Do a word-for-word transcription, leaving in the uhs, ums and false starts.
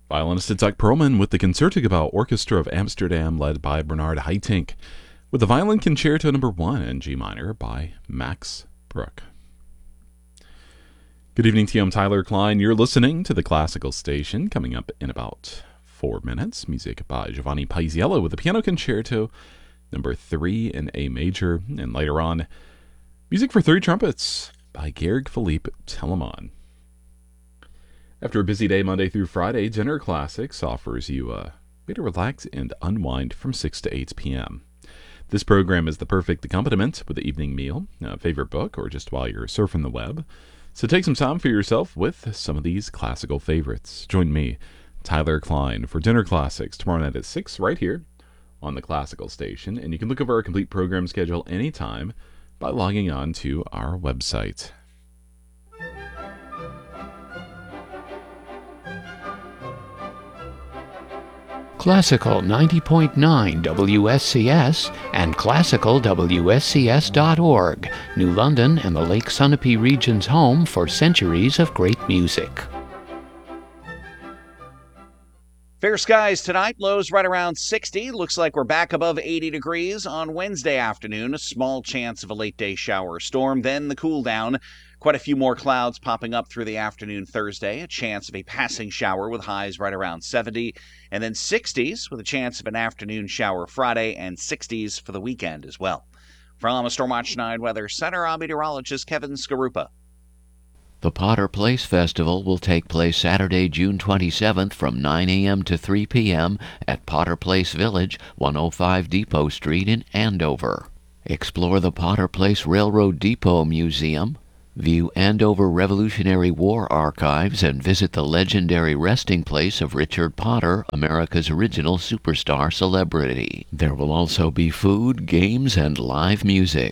Violinist Doug Perlman with the Concertgebouw Orchestra of Amsterdam, led by Bernard Haitink, with the Violin Concerto Number One in G minor by Max Bruch. Good evening to you. I'm Tyler Klein. You're listening to the Classical Station. Coming up in about four minutes, music by Giovanni Paisiello with the Piano Concerto Number Three in A major, and later on, music for three trumpets by Georg Philipp Telemann. After a busy day Monday through Friday, Dinner Classics offers you a way to relax and unwind from six to eight p.m. This program is the perfect accompaniment with the evening meal, a favorite book, or just while you're surfing the web. So take some time for yourself with some of these classical favorites. Join me, Tyler Klein, for Dinner Classics tomorrow night at six right here on the Classical Station. And you can look over our complete program schedule anytime by logging on to our website. Classical ninety point nine W S C S and classical W S C S dot org, New London and the Lake Sunapee region's home for centuries of great music. Fair skies tonight, lows right around sixty. Looks like we're back above eighty degrees on Wednesday afternoon. A small chance of a late day shower or storm, then the cool down. Quite a few more clouds popping up through the afternoon Thursday. A chance of a passing shower with highs right around seventy. And then sixties with a chance of an afternoon shower Friday, and sixties for the weekend as well. From a Stormwatch nine Weather Center, I'm meteorologist Kevin Skarupa. The Potter Place Festival will take place Saturday, June twenty-seventh from nine a.m. to three p.m. at Potter Place Village, one oh five Depot Street in Andover. Explore the Potter Place Railroad Depot Museum, view Andover Revolutionary War archives, and visit the legendary resting place of Richard Potter, America's original superstar celebrity. There will also be food, games, and live music.